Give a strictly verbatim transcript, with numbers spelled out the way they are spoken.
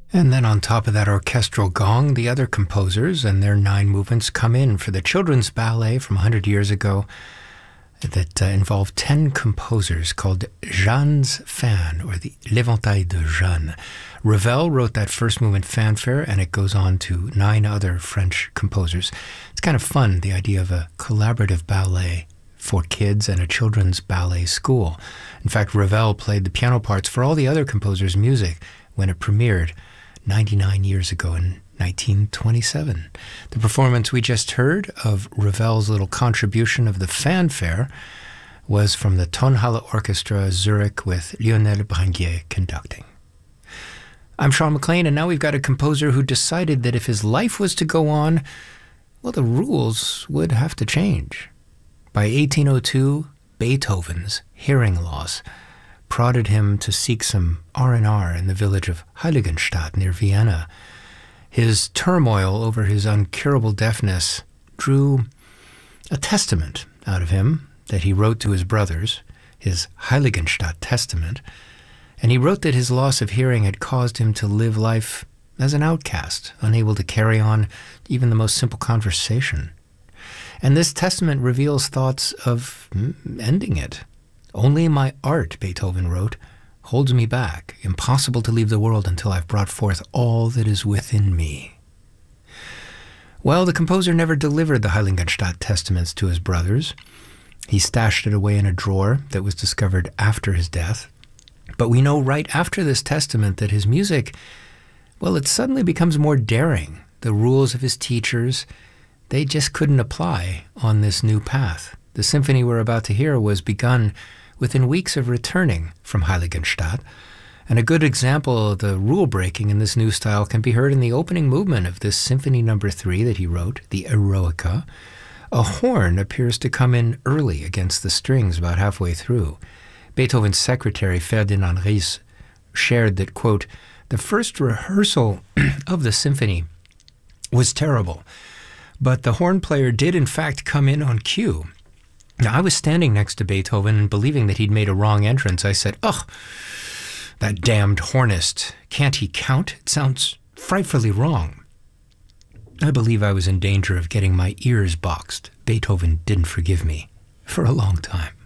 And then on top of that orchestral gong, the other composers and their nine movements come in for the children's ballet from one hundred years ago that uh, involved ten composers called Jeanne's Fan, or the L'Éventail de Jeanne. Ravel wrote that first movement fanfare, and it goes on to nine other French composers. It's kind of fun, the idea of a collaborative ballet for kids and a children's ballet school. In fact, Ravel played the piano parts for all the other composers' music when it premiered ninety-nine years ago in nineteen twenty-seven. The performance we just heard of Ravel's little contribution of the fanfare was from the Tonhalle Orchestra, Zurich, with Lionel Bringuier conducting. I'm Sean McLean, and now we've got a composer who decided that if his life was to go on, well, the rules would have to change. By eighteen oh two, Beethoven's hearing loss prodded him to seek some R and R in the village of Heiligenstadt near Vienna. His turmoil over his uncurable deafness drew a testament out of him that he wrote to his brothers, his Heiligenstadt Testament, and he wrote that his loss of hearing had caused him to live life as an outcast, unable to carry on even the most simple conversation. And this testament reveals thoughts of ending it. Only my art, Beethoven wrote, holds me back, impossible to leave the world until I've brought forth all that is within me. Well, the composer never delivered the Heiligenstadt Testaments to his brothers. He stashed it away in a drawer that was discovered after his death. But we know right after this testament that his music, well, it suddenly becomes more daring. The rules of his teachers, they just couldn't apply on this new path. The symphony we're about to hear was begun within weeks of returning from Heiligenstadt, and a good example of the rule-breaking in this new style can be heard in the opening movement of this Symphony Number Three that he wrote, the Eroica. A horn appears to come in early against the strings about halfway through. Beethoven's secretary, Ferdinand Ries, shared that, quote, the first rehearsal of the symphony was terrible, but the horn player did in fact come in on cue. Now, I was standing next to Beethoven and believing that he'd made a wrong entrance. I said, ugh, that damned hornist. Can't he count? It sounds frightfully wrong. I believe I was in danger of getting my ears boxed. Beethoven didn't forgive me for a long time.